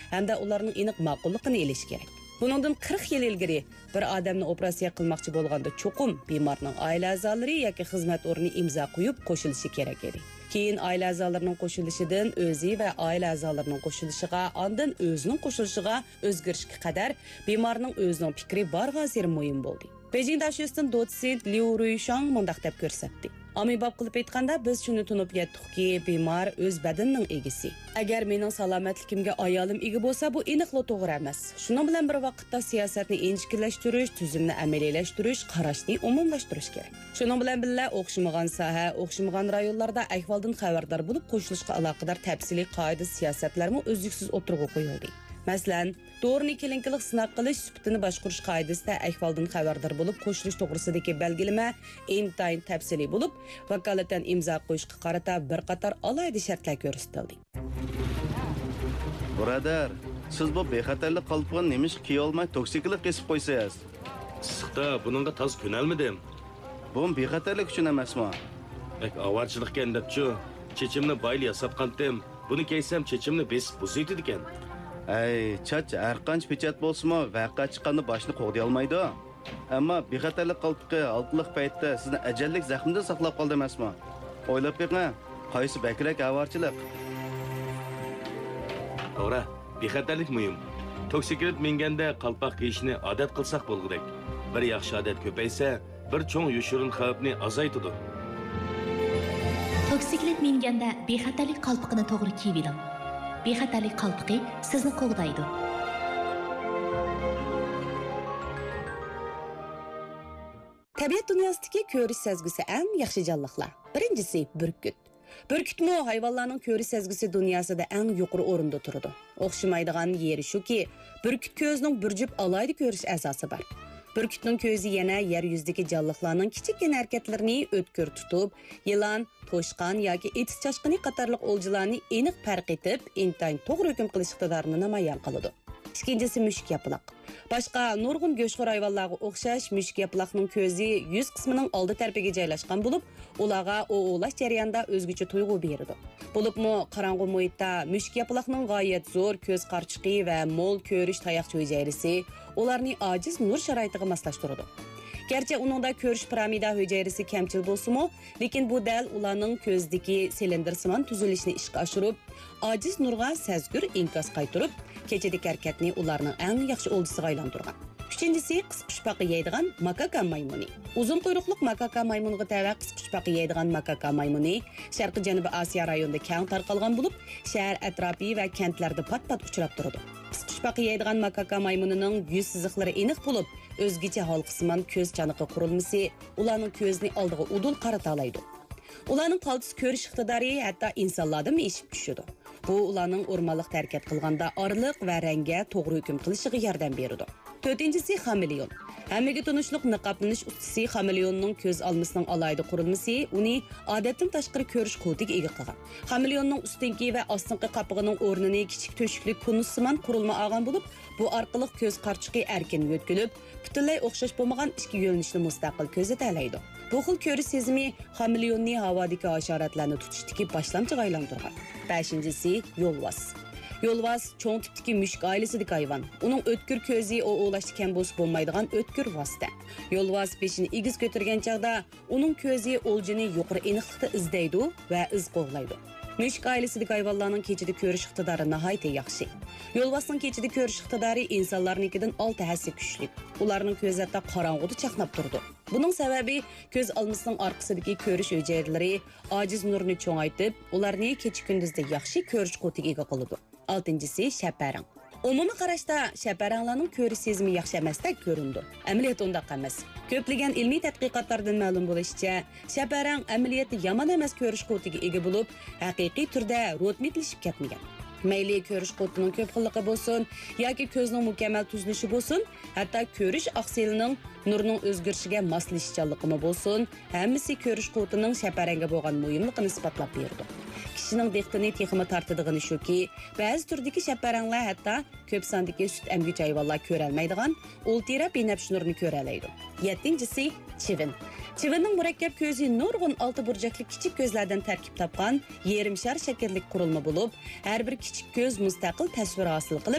hamda ularning aniq ma'qulligini elish kerak. Buningdan 40 yil ilgari bir odamni operatsiya qilmoqchi bo'lganda cho'qim bemorning oila a'zolari yoki xizmat o'rni imzo qo'yib qo'shilishi kerak edi. Keyin oila a'zolarining qo'shilishidan o'zi va oila a'zolarining qo'shilishiga, ondan o'zining qo'shilishiga o'zgarishga qadar bemorning o'zining fikri barg'azir muhim bo'ldi. Beijing Dashustin dotsent Liu Ruishang mundaq deb ko'rsatdi. Amibab qilib aytganda biz shuni tunib yetdikki, bemor o'z badanining egisi. Agar mening salomatligimga ayolim ega bo'lsa, bu aniqli to'g'ri emas. Shuning bilan bir vaqtda siyosatni inchiklashtirish, tuzumni amaliylashtirish, qarashni umumlashtirish kerak. Shuning bilan birga o'xshamagan soha, o'xshamagan rayonlarda ahvoldan xabardor bo'lib qo'shilishga aloqador tafsiliy qoida siyosatlarni o'zliksiz o'tirg'i qo'yildi. Masalan, to'g'rini kelinkilik sinab qilish sifatini boshqarish qoidasida ahvoldan xabardor bo'lib qo'shilish to'g'risidagi belgilama intayin tafsiliy bo'lib, vakolatdan imzo qo'yishga qarata bir qator alohida shartlar ko'rsatildi. Birodar, siz bu bexatarlik qalbini nemish kiy olmay toksiklik qisib qo'ysangiz. Issiqda buningga toz ko'nalmadim. Bu bexatarlik uchun emasmi? Bak avarchilikka debchi, chechimni bayli yasatqandim. Buni keysam chechimni besib buzaydi ekan. Ay, chach har qancha pechat bo'lsa-mu, vaqa chiqqanda boshni qo'g'day olmaydi. Ammo bexatarlik qalbqi oltliq paytda sizni ajallik zaxmdan saqlab qoldi emasmi? O'ylab beqing, qaysi bakrak avarchilik? To'g'ri, bexatarlik muhim. Toksiklik menganda qalpoq kiyishni odat qilsak bo'lgudek. Bir yaxshi odat ko'paysa, bir cho'ng yoshirin xavfni azaytadi. Toksiklik menganda bexatarlik qalpoqini to'g'ri kiyib oling. Bexatarlik qalpoqi sizni qo'g'daydi. Tabiat dunyosidagi ko'rish sezgisi eng yaxshi jonliqlar. Birinchisi burkut. Burkutmi hayvonlarning ko'rish sezgisi dunyosida eng yuqori o'rinda turadi. O'xshamaydigan yeri shuki, burkut ko'zining bir jup alayda ko'rish asosi bor. Burkutning ko'zi yana yer yuzidagi jonliqlarning kichikgina harakatlarini o'tkir tutib, yilon, to'shqon yoki etis chashqini qatorliq o'ljilarni aniq farq etib, intayin to'g'ri hukm qilish iqtidorini namoyon qiladi. Ikkinchisi mushuk yaproq. Boshqa nurg'un go'shxo'r hayvonlarga o'xshash mushuk yaproqning ko'zi yuz qismining oldi tarafiga joylashgan bo'lib, ularga o'g'lash jarayonida o'zgacha tuyg'u beradi. Bo'libmi qorong'u muhitda mushuk yaproqning g'oyat zo'r ko'z qarchiqi va mo'l ko'rish tayoqcha hujayrasi ularni ojiz nur sharoitiga moslashtiradi. Gerçi uningda ko'rish piramida hujayrasi kamchil bo'lsa-mu, lekin bu dal ularning ko'zdagi silindrsimon tuzilishini ishga oshirib, ojiz nurga sezgur inkos qaytirib, kechadagi harakatni ularning eng yaxshi oldisiga aylantirgan. Uchinchisi qisqichpaqi yeydigan makaka maymuni. Uzun quyruqli makaka maymuniga tava qisqichpaqi yeydigan makaka maymuni Sharqiy Janubiy Osiyo rayonida keng tarqalgan bo'lib, shahar atrofi va kentlarda pat-pat uchrab turadi. Qisqichpaqi yeydigan makaka maymunining yuz siziqlari aniq bo'lib, o'zgacha halqisman ko'z chaniqi qurilmasi ularning ko'zni oldiga udul qarata oladi. Ularning qaltis ko'rish iqtidori hatto insonlarda eshib tushadi. Bu ularning o'rmonliq harakat qilganda orliq va rangga to'g'ri hukm qilishiga yordam beradi. To'rtinchisi xameleon. Hammaga tunishliq niqoblanish ustasi xameleonning ko'z olmasining alayda qurilmasi uni odatdan tashqari ko'rish quvvatiga ega qilgan. Xameleonning ustinki va ostinqi qapig'ining o'rnini kichik to'shikli konussimon qurilma olgan bo'lib, bu orqali ko'z qarchiqi erkin yo'tkilib, butunlay o'xshash bo'lmagan ikki yo'nalishni mustaqil ko'zata oladi. Bu xil ko'rish sezimi xameleonni havodagi hasharotlarni tutishdagi boshlamchiga aylantirgan. 5-si yo'lvoz. Yo'lvoz cho'ng tipdagi mushuk oilasidagi hayvon. Uning o'tkir ko'zi o'g'lashda kam bo'lsa bo'lmaydigan o'tkir vosita. Yo'lvoz beshini egiz ko'targan chog'da uning ko'zi o'ljini yuqori aniqlikda izlaydi va iz qo'g'laydi. Mushuk oilasidagi hayvonlarning kechida ko'rish iqtidori nihoyat yaxshi. Yo'lvozning kechida ko'rish iqtidori insonlarnikidan 6 hassa kuchli. Ularning ko'zi hatto qorong'uda chaqnab turdi. Buning sababi ko'z olmasining orqasidagi ko'rish hujayralari ojiz nurni cho'ngaytib, ularni kecha kunduzda yaxshi ko'rish quvvatiga ega qiladi. 6-si shaparang. Umumiy qarashda shaparanglarning ko'rish sezimi yaxshi emasdek ko'rindi. Amaliyot undaq emas. Ko'plagan ilmiy tadqiqotlardan ma'lum bo'lishicha, shaparang amaliyotda yomon emas ko'rish quvvatiga ega bo'lib, haqiqiy turda rotmitlashib ketmagan. Mayli ko'rish quvvatining ko'p xilligi bo'lsin yoki ko'zning mukammal tuzilishi bo'lsin, hatto ko'rish oqsilining nurning o'zgarishiga moslashganligi bo'lsin, hammasi ko'rish quvvatining shaparanga bo'lgan muhimligini isbotlab berdi. Kishining diqqatini texmi tortadigan shuki, ba'zi turdagi shaparanglar hatto ko'p sondagi sut emguvchi hayvonlar ko'ra olmaydigan ultra binafsh nurni ko'ra oladi. 7-si chivin. Chivinning murakkab ko'zi nurg'un olti burjakli kichik ko'zlardan tarkib topgan yarim shar shaklli qurilma bo'lib, har bir kichik ko'z mustaqil tasvir hosil qilib